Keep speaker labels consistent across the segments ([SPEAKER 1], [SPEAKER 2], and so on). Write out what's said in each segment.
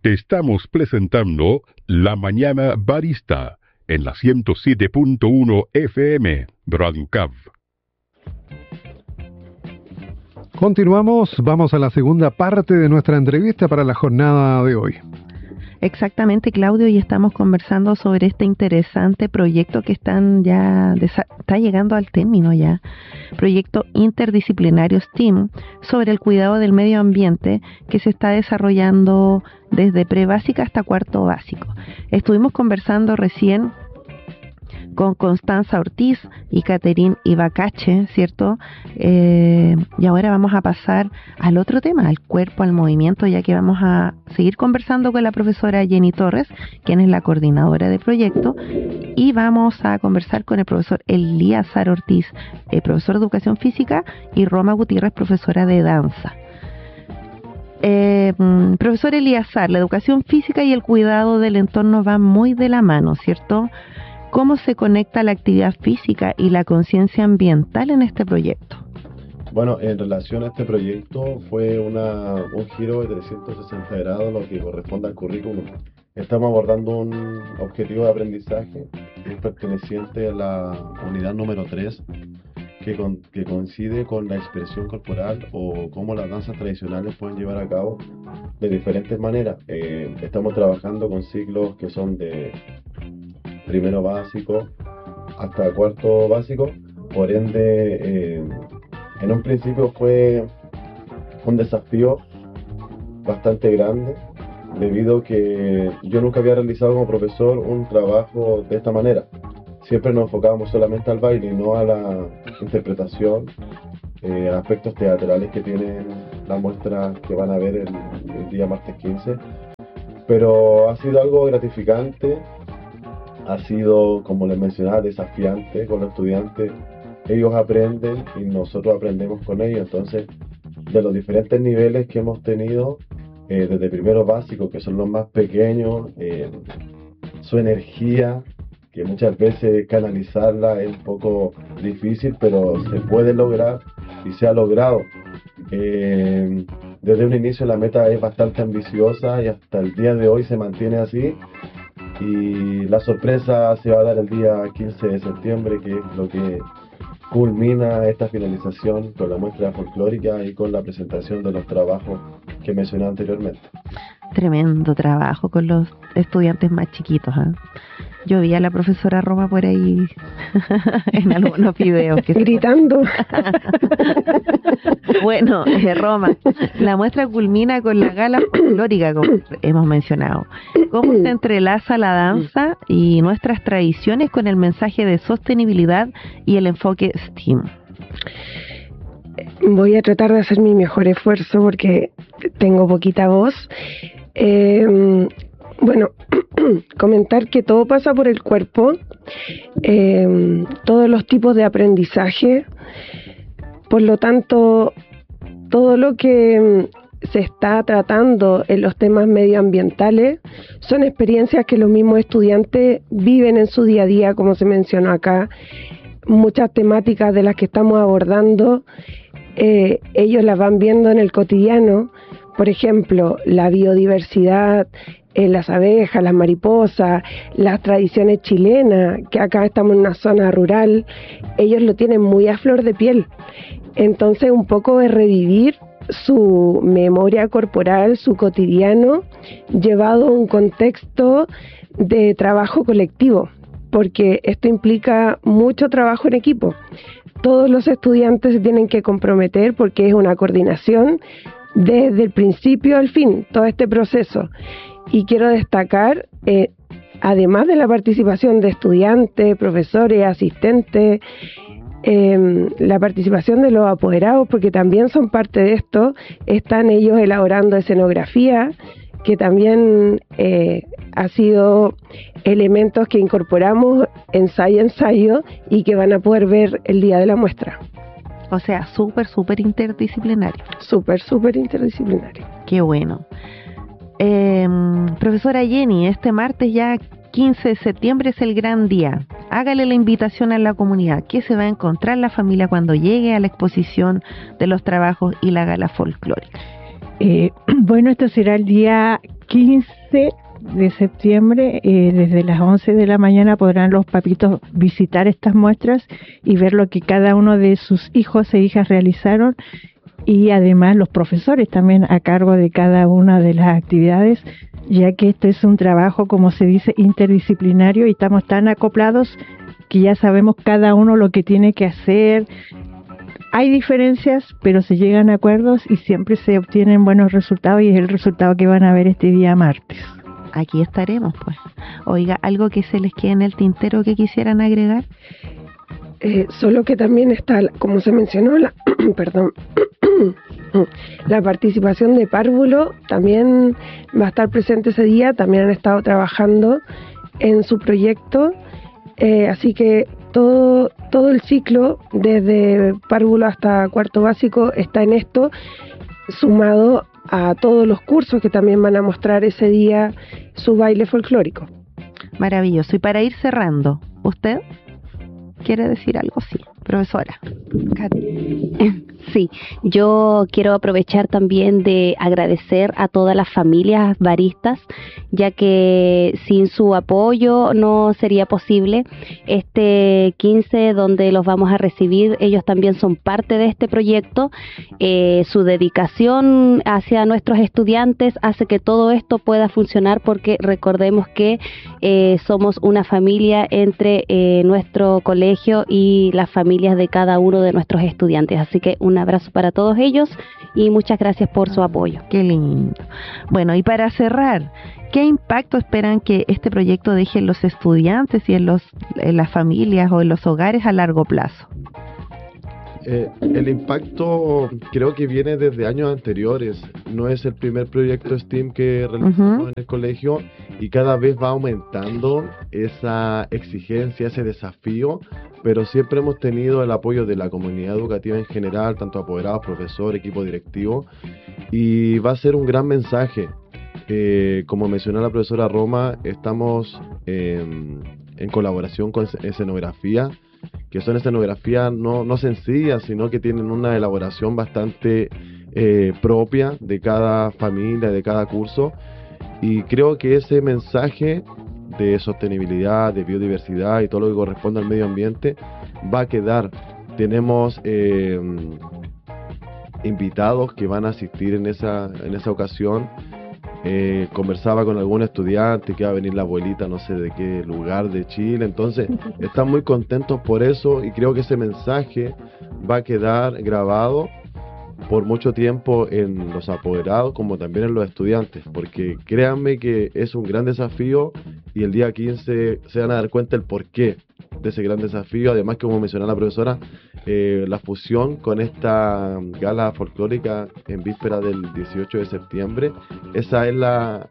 [SPEAKER 1] Estamos presentando La Mañana Barista en la 107.1 FM, Radio Cav.
[SPEAKER 2] Continuamos, vamos a la segunda parte de nuestra entrevista para la jornada de hoy.
[SPEAKER 3] Exactamente, Claudio, y estamos conversando sobre este interesante proyecto que está llegando al término ya. Proyecto interdisciplinario STEAM sobre el cuidado del medio ambiente que se está desarrollando desde prebásica hasta cuarto básico. Estuvimos conversando recién con Constanza Ortiz y Caterín Ibacache, ¿cierto? Y ahora vamos a pasar al otro tema, al cuerpo, al movimiento, ya que vamos a seguir conversando con la profesora Jenny Torres, quien es la coordinadora del proyecto, y vamos a conversar con el profesor Elíasar Ortiz, profesor de Educación Física, y Roma Gutiérrez, profesora de Danza. Profesor Elíasar, la educación física y el cuidado del entorno van muy de la mano, ¿cierto? ¿Cómo se conecta la actividad física y la conciencia ambiental en este proyecto?
[SPEAKER 4] Bueno, en relación a este proyecto fue un giro de 360 grados lo que corresponde al currículum. Estamos abordando un objetivo de aprendizaje que es perteneciente a la unidad número 3, que coincide con la expresión corporal o cómo las danzas tradicionales pueden llevar a cabo de diferentes maneras. Estamos trabajando con ciclos que son de primero básico hasta cuarto básico, por ende en un principio fue un desafío bastante grande debido a que yo nunca había realizado como profesor un trabajo de esta manera. Siempre nos enfocábamos solamente al baile y no a la interpretación, aspectos teatrales que tienen la muestra que van a ver el día martes 15, pero ha sido algo gratificante. Ha sido, como les mencionaba, desafiante con los estudiantes. Ellos aprenden y nosotros aprendemos con ellos. Entonces, de los diferentes niveles que hemos tenido, desde primero básico, que son los más pequeños, su energía, que muchas veces canalizarla es un poco difícil, pero se puede lograr y se ha logrado. Desde un inicio la meta es bastante ambiciosa y hasta el día de hoy se mantiene así. Y la sorpresa se va a dar el día 15 de septiembre, que es lo que culmina esta finalización con la muestra folclórica y con la presentación de los trabajos que mencioné anteriormente.
[SPEAKER 3] Tremendo trabajo con los estudiantes más chiquitos, ¿eh? Yo vi a la profesora Roma por ahí en algunos videos que
[SPEAKER 5] gritando.
[SPEAKER 3] Bueno, Roma, la muestra culmina con la gala folclórica, como hemos mencionado. ¿Cómo se entrelaza la danza y nuestras tradiciones con el mensaje de sostenibilidad y el enfoque STEAM?
[SPEAKER 5] Voy a tratar de hacer mi mejor esfuerzo porque tengo poquita voz. Bueno, comentar que todo pasa por el cuerpo, todos los tipos de aprendizaje, por lo tanto, todo lo que se está tratando en los temas medioambientales son experiencias que los mismos estudiantes viven en su día a día, como se mencionó acá. Muchas temáticas de las que estamos abordando, ellos las van viendo en el cotidiano. Por ejemplo, la biodiversidad, las abejas, las mariposas, las tradiciones chilenas, que acá estamos en una zona rural, ellos lo tienen muy a flor de piel. Entonces, un poco de revivir su memoria corporal, su cotidiano, llevado a un contexto de trabajo colectivo, porque esto implica mucho trabajo en equipo. Todos los estudiantes se tienen que comprometer porque es una coordinación desde el principio al fin, todo este proceso. Y quiero destacar, además de la participación de estudiantes, profesores, asistentes, la participación de los apoderados, porque también son parte de esto. Están ellos elaborando escenografía, que también ha sido elementos que incorporamos ensayo a ensayo y que van a poder ver el día de la muestra.
[SPEAKER 3] O sea, súper interdisciplinario.
[SPEAKER 5] Súper interdisciplinario.
[SPEAKER 3] Qué bueno. Profesora Jenny, este martes ya 15 de septiembre es el gran día. Hágale la invitación a la comunidad. ¿Qué se va a encontrar la familia cuando llegue a la exposición de los trabajos y la gala folclórica?
[SPEAKER 6] Bueno, esto será el día 15 de septiembre, desde las 11 de la mañana podrán los papitos visitar estas muestras y ver lo que cada uno de sus hijos e hijas realizaron, y además los profesores también a cargo de cada una de las actividades, ya que este es un trabajo, como se dice, interdisciplinario, y estamos tan acoplados que ya sabemos cada uno lo que tiene que hacer. Hay diferencias, pero se llegan a acuerdos y siempre se obtienen buenos resultados, y es el resultado que van a ver este día martes.
[SPEAKER 3] Aquí estaremos, pues. Oiga, ¿algo que se les quede en el tintero que quisieran agregar?
[SPEAKER 5] Solo que también está, como se mencionó, perdón, la participación de Párvulo también va a estar presente ese día. También han estado trabajando en su proyecto, así que todo el ciclo, desde Párvulo hasta cuarto básico, está en esto, sumado a todos los cursos que también van a mostrar ese día su baile folclórico.
[SPEAKER 3] Maravilloso. Y para ir cerrando, ¿usted quiere decir algo? Sí, profesora.
[SPEAKER 7] Sí, yo quiero aprovechar también de agradecer a todas las familias baristas, ya que sin su apoyo no sería posible. Este 15, donde los vamos a recibir, ellos también son parte de este proyecto. Su dedicación hacia nuestros estudiantes hace que todo esto pueda funcionar, porque recordemos que somos una familia entre nuestro colegio y las familias de cada uno de nuestros estudiantes. Así que un abrazo para todos ellos y muchas gracias por su apoyo.
[SPEAKER 3] Qué lindo. Bueno, y para cerrar, ¿qué impacto esperan que este proyecto deje en los estudiantes y en las familias o en los hogares a largo plazo?
[SPEAKER 4] El impacto creo que viene desde años anteriores. No es el primer proyecto STEAM que realizamos en el colegio, y cada vez va aumentando esa exigencia, ese desafío, pero siempre hemos tenido el apoyo de la comunidad educativa en general, tanto apoderados, profesor, equipo directivo, y va a ser un gran mensaje. Como mencionó la profesora Roma, estamos en colaboración con escenografía, que son escenografías no sencillas, sino que tienen una elaboración bastante propia de cada familia, de cada curso, y creo que ese mensaje de sostenibilidad, de biodiversidad y todo lo que corresponde al medio ambiente va a quedar. Tenemos invitados que van a asistir en esa ocasión. Conversaba con algún estudiante que va a venir la abuelita no sé de qué lugar de Chile, entonces están muy contentos por eso, y creo que ese mensaje va a quedar grabado por mucho tiempo en los apoderados como también en los estudiantes, porque créanme que es un gran desafío, y el día 15 se van a dar cuenta el porqué de ese gran desafío. Además, como mencionaba la profesora, la fusión con esta gala folclórica en víspera del 18 de septiembre, esa es la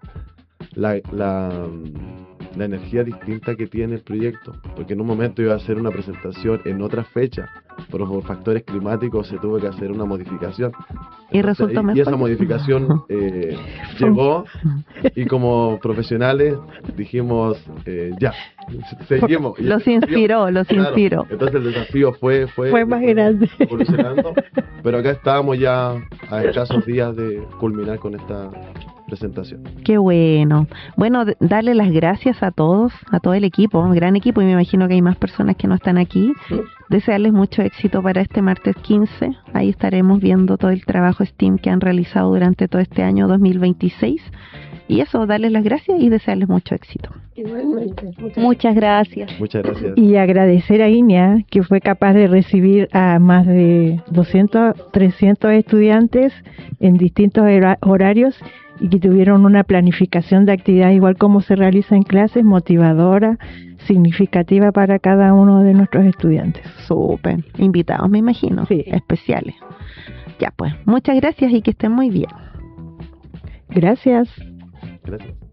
[SPEAKER 4] energía distinta que tiene el proyecto, porque en un momento iba a hacer una presentación en otra fecha, pero por factores climáticos se tuvo que hacer una modificación.
[SPEAKER 3] Y resultó mejor.
[SPEAKER 4] Y esa modificación llegó, y como profesionales dijimos, ya, seguimos.
[SPEAKER 3] Los inspiró.
[SPEAKER 4] Entonces el desafío fue
[SPEAKER 6] más grande,
[SPEAKER 4] evolucionando, pero acá estábamos ya a escasos días de culminar con esta presentación.
[SPEAKER 3] Qué bueno. Bueno, darle las gracias a todos, a todo el equipo, un gran equipo, y me imagino que hay más personas que no están aquí. Sí. Desearles mucho éxito para este martes 15. Ahí estaremos viendo todo el trabajo STEAM que han realizado durante todo este año 2026. Y eso, darles las gracias y desearles mucho éxito.
[SPEAKER 5] Igualmente.
[SPEAKER 7] Muchas gracias.
[SPEAKER 4] Muchas gracias.
[SPEAKER 6] Y agradecer a INEA, que fue capaz de recibir a más de 200, 300 estudiantes en distintos horarios, y que tuvieron una planificación de actividades igual como se realiza en clases, motivadora, significativa para cada uno de nuestros estudiantes.
[SPEAKER 3] Súper. Invitados, me imagino.
[SPEAKER 6] Sí.
[SPEAKER 3] Especiales. Ya pues, muchas gracias y que estén muy bien.
[SPEAKER 6] Gracias.
[SPEAKER 4] Gracias.